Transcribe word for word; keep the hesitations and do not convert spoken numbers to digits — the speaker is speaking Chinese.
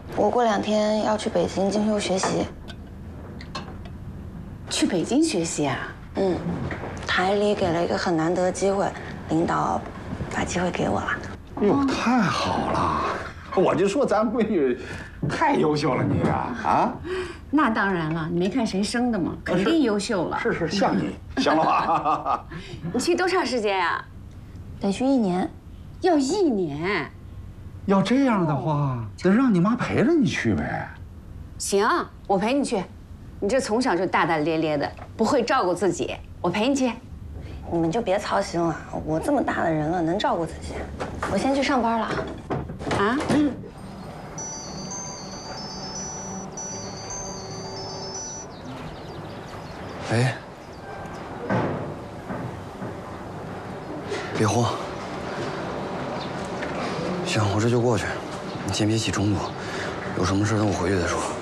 我过两天要去北京进修学习。 去北京学习啊？ 嗯，台里给了一个很难得的机会，领导把机会给我了。 哎呦，太好了！我就说咱闺女太优秀了，你啊啊！ 那当然了，你没看谁生的吗？肯定优秀了。 是是，像你，行了吧？ 你去多长时间呀？ 得去一年。 要一年？ 要这样的话，得让你妈陪着你去呗。 行，我陪你去。你这从小就大大咧咧的，不会照顾自己，我陪你去。 你们就别操心了，我这么大的人了，能照顾自己。我先去上班了。 啊？ 嗯。 喂，别慌。行，我这就过去，你先别起冲突，有什么事等我回去再说。